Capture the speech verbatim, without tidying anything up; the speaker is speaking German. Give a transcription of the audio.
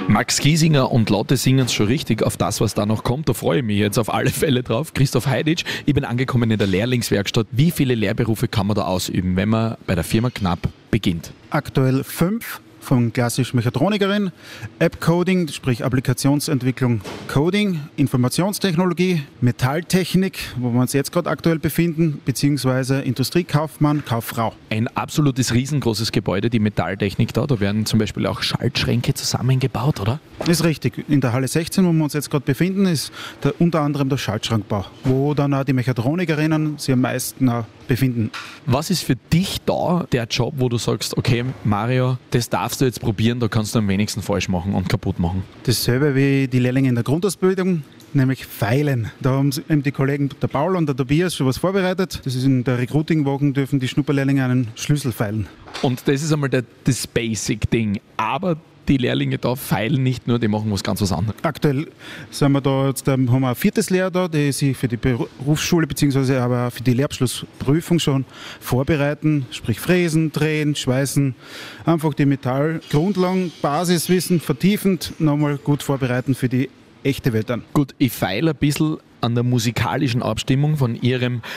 Max Giesinger und Lotte singen es schon richtig auf das, was da noch kommt. Da freue ich mich jetzt auf alle Fälle drauf. Christoph Heiditsch, ich bin angekommen in der Lehrlingswerkstatt. Wie viele Lehrberufe kann man da ausüben, wenn man bei der Firma Knapp beginnt? Aktuell fünf. Von klassisch Mechatronikerin, App-Coding, sprich Applikationsentwicklung, Coding, Informationstechnologie, Metalltechnik, wo wir uns jetzt gerade aktuell befinden, beziehungsweise Industriekaufmann, Kauffrau. Ein absolutes riesengroßes Gebäude, die Metalltechnik da. Da werden zum Beispiel auch Schaltschränke zusammengebaut, oder? Ist richtig. In der Halle sechzehn, wo wir uns jetzt gerade befinden, ist der, unter anderem der Schaltschrankbau, wo dann auch die Mechatronikerinnen sich am meisten auch befinden. Was ist für dich da der Job, wo du sagst, okay, Mario, das darfst du jetzt probieren, da kannst du am wenigsten falsch machen und kaputt machen? Dasselbe wie die Lehrlinge in der Grundausbildung, nämlich Feilen. Da haben eben die Kollegen, der Paul und der Tobias, schon was vorbereitet. Das ist in der Recruiting-Woche, dürfen die Schnupperlehrlinge einen Schlüssel feilen. Und das ist einmal der, das Basic-Ding. Aber die Lehrlinge da feilen nicht nur, die machen was ganz was anderes. Aktuell sind wir da, jetzt haben wir ein viertes Lehr da, die sich für die Berufsschule bzw. aber auch für die Lehrabschlussprüfung schon vorbereiten, sprich fräsen, drehen, schweißen, einfach die Metallgrundlagen, Basiswissen vertiefend nochmal gut vorbereiten für die echte Welt dann. Gut, ich feile ein bisschen an der musikalischen Abstimmung von Ihrem